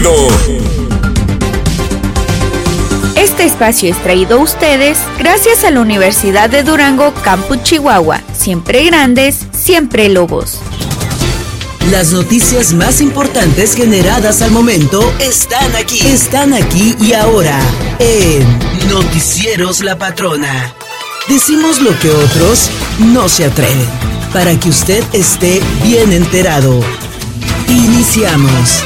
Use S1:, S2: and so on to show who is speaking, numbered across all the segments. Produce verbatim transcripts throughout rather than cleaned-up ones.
S1: Sentido.
S2: Este espacio es traído a ustedes gracias a la Universidad de Durango, Campus Chihuahua. Siempre grandes, siempre lobos.
S3: Las noticias más importantes generadas al momento están aquí. Están aquí y ahora en Noticieros La Patrona. Decimos lo que otros no se atreven, para que usted esté bien enterado. Iniciamos.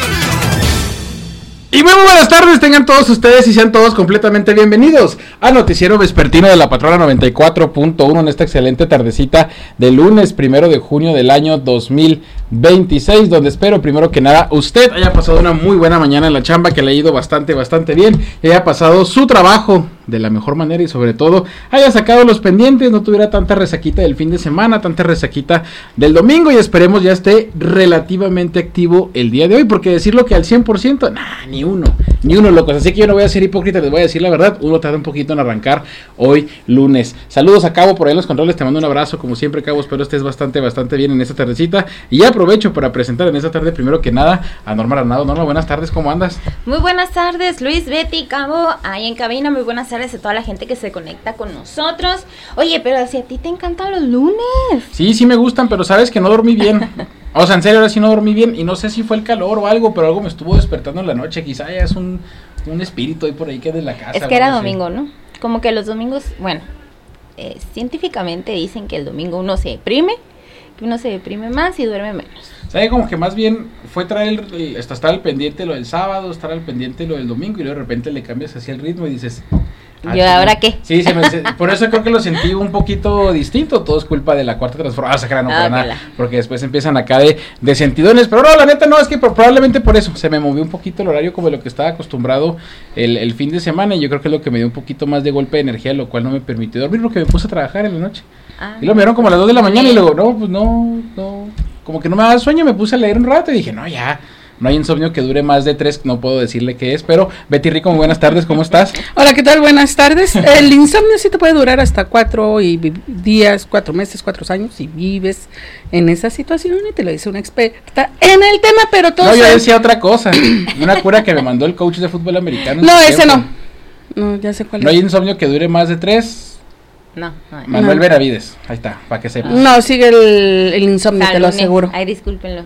S4: Y muy buenas tardes tengan todos ustedes y sean todos completamente bienvenidos a Noticiero Vespertino de la Patrona noventa y cuatro punto uno en esta excelente tardecita de lunes primero de junio del año dos mil veintiséis, donde espero primero que nada usted haya pasado una muy buena mañana en la chamba, que le ha ido bastante bastante bien, y haya pasado su trabajo de la mejor manera y sobre todo haya sacado los pendientes, no tuviera tanta resaquita del fin de semana, tanta resaquita del domingo, y esperemos ya esté relativamente activo el día de hoy, porque decirlo que al cien por ciento, nah, ni uno, ni uno locos, así que yo no voy a ser hipócrita, les voy a decir la verdad, uno tarda un poquito en arrancar hoy lunes. Saludos a Cabo por ahí en los controles, te mando un abrazo como siempre, Cabo, espero estés bastante bastante bien en esta tardecita, y ya aprovecho para presentar en esta tarde primero que nada a Norma Arnado. Norma, buenas tardes, ¿cómo andas?
S5: Muy buenas tardes, Luis, Betty, Cabo, ahí en cabina, muy buenas tardes a toda la gente que se conecta con nosotros. Oye, pero si a ti te encantan los lunes.
S4: Sí, sí me gustan, pero sabes que no dormí bien. O sea, en serio, ahora sí no dormí bien, y no sé si fue el calor o algo, pero algo me estuvo despertando en la noche, quizá ya es un, un espíritu ahí por ahí que es de la casa.
S5: Es que era domingo, ¿no? Como que los domingos, bueno, eh, científicamente dicen que el domingo uno se deprime, que uno se deprime más y duerme menos.
S4: O sea, como que más bien fue traer, el, estar al pendiente lo del sábado, estar al pendiente lo del domingo, y luego de repente le cambias así el ritmo y dices...
S5: Ah, ¿y ahora qué?
S4: Sí, se me, se, por eso creo que lo sentí un poquito distinto. Todo es culpa de la cuarta transformación. Ah, no, para nada, porque después empiezan acá de, de sentidones. Pero no, la neta no, es que probablemente por eso se me movió un poquito el horario como lo que estaba acostumbrado el, el fin de semana. Y yo creo que es lo que me dio un poquito más de golpe de energía, lo cual no me permitió dormir porque me puse a trabajar en la noche. Ah, y luego me dieron como a las dos de la mañana y luego, no, pues no, no, como que no me daba sueño. Me puse a leer un rato y dije, no, ya. No hay insomnio que dure más de tres, no puedo decirle qué es, pero Betty Rico, muy buenas tardes, ¿cómo estás?
S6: Hola, ¿qué tal? Buenas tardes. El insomnio sí te puede durar hasta cuatro y vi- días, cuatro meses, cuatro años, si vives en esa situación, y te lo dice una experta en el tema, pero todo...
S4: No, yo
S6: sabe...
S4: decía otra cosa, una cura que me mandó el coach de fútbol americano.
S6: No, ese no. No, ya sé cuál
S4: no
S6: es.
S4: No hay insomnio que dure más de tres.
S5: No, no.
S4: Manuel
S6: no.
S4: Benavides, ahí está, para que sepas.
S6: No, sigue el, el insomnio,
S5: Salud,
S6: te lo aseguro.
S5: Ay, discúlpenlos.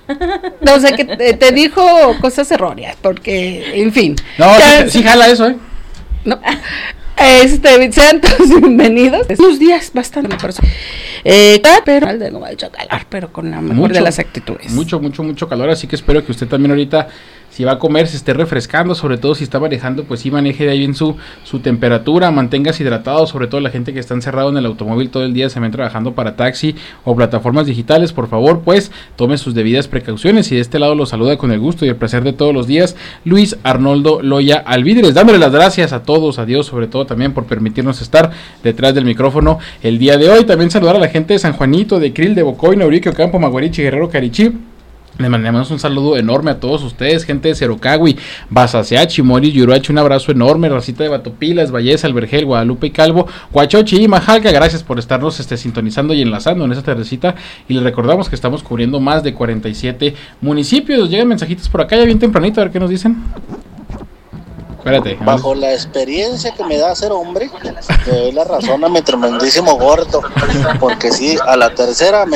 S6: No sé, que te, te dijo cosas erróneas, porque, en fin.
S4: No,
S6: ya,
S4: sí, sí jala eso, ¿eh?
S6: No. Este, sean todos bienvenidos. Unos días bastante por eso. Eh, pero de no mucho calor, pero con la mejor
S4: mucho,
S6: de las actitudes.
S4: Mucho, mucho, mucho calor, así que espero que usted también ahorita, si va a comer, se esté refrescando, sobre todo si está manejando, pues sí maneje de ahí bien su, su temperatura, manténgase hidratado, sobre todo la gente que está encerrado en el automóvil todo el día, se ven trabajando para taxi o plataformas digitales, por favor, pues tome sus debidas precauciones, y de este lado lo saluda con el gusto y el placer de todos los días, Luis Arnoldo Loya Alvidres, dándole las gracias a todos, a Dios sobre todo también por permitirnos estar detrás del micrófono el día de hoy. También saludar a la gente de San Juanito, de Krill, de Bocoy, Nauriquio, Campo, Maguarichi, Guerrero, Carichí. Les mandamos un saludo enorme a todos ustedes, gente de Cerocagui, Basaseachi, Moris, Yuruachi, un abrazo enorme, racita de Batopilas, Valleza, Albergel, Guadalupe y Calvo, Huachochi y Majalca, gracias por estarnos este, sintonizando y enlazando en esta tardecita, y les recordamos que estamos cubriendo más de cuarenta y siete municipios. Llegan mensajitos por acá ya bien tempranito, a ver qué nos dicen. Espérate.
S7: Bajo la experiencia que me da ser hombre, le doy la razón a mi tremendísimo gordo, porque sí, a la tercera me